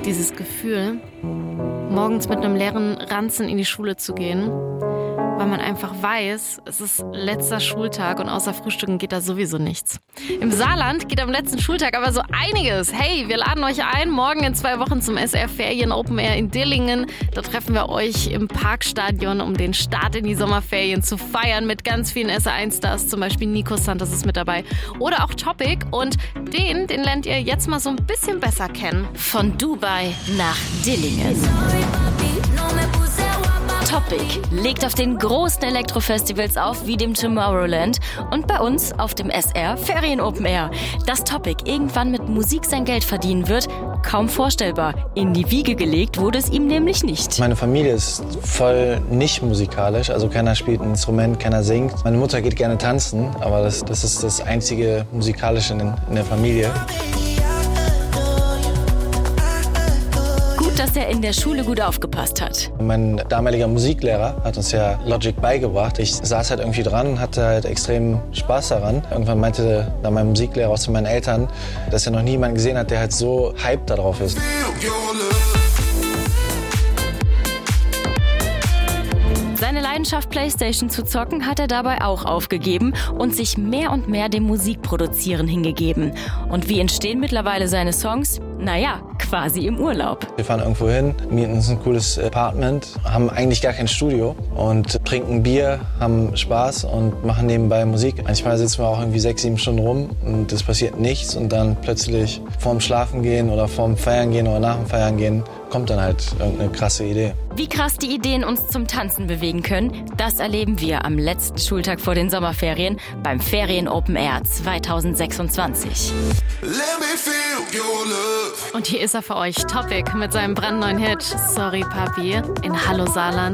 Dieses Gefühl, morgens mit einem leeren Ranzen in die Schule zu gehen, weil man einfach weiß, es ist letzter Schultag und außer Frühstücken geht da sowieso nichts. Im Saarland geht am letzten Schultag aber so einiges. Hey, wir laden euch ein, morgen in 2 Wochen zum SR Ferien Open Air in Dillingen. Da treffen wir euch im Parkstadion, um den Start in die Sommerferien zu feiern mit ganz vielen SR1-Stars, zum Beispiel Nico Santos ist mit dabei oder auch Topic und den lernt ihr jetzt mal so ein bisschen besser kennen. Von Dubai nach Dillingen. Topic legt auf den großen Elektrofestivals auf, wie dem Tomorrowland und bei uns auf dem SR Ferien Open Air. Dass Topic irgendwann mit Musik sein Geld verdienen wird, kaum vorstellbar. In die Wiege gelegt wurde es ihm nämlich nicht. Meine Familie ist voll nicht musikalisch, also keiner spielt ein Instrument, keiner singt. Meine Mutter geht gerne tanzen, aber das ist das einzige Musikalische in der Familie. Dass er in der Schule gut aufgepasst hat. Mein damaliger Musiklehrer hat uns ja Logic beigebracht. Ich saß halt irgendwie dran und hatte halt extrem Spaß daran. Irgendwann meinte dann mein Musiklehrer aus meinen Eltern, dass er noch nie jemanden gesehen hat, der halt so hyped darauf ist. Seine Leidenschaft, Playstation zu zocken, hat er dabei auch aufgegeben und sich mehr und mehr dem Musikproduzieren hingegeben. Und wie entstehen mittlerweile seine Songs? Naja, quasi im Urlaub. Wir fahren irgendwo hin, mieten uns ein cooles Apartment, haben eigentlich gar kein Studio und trinken Bier, haben Spaß und machen nebenbei Musik. Manchmal sitzen wir auch irgendwie 6, 7 Stunden rum und es passiert nichts und dann plötzlich vorm Schlafen gehen oder vorm Feiern gehen oder nach dem Feiern gehen, kommt dann halt irgendeine krasse Idee. Wie krass die Ideen uns zum Tanzen bewegen können, das erleben wir am letzten Schultag vor den Sommerferien beim Ferien Open Air 2026. Und hier ist er für euch, Topic mit seinem brandneuen Hit Sorry Papi in Hallo Saarland.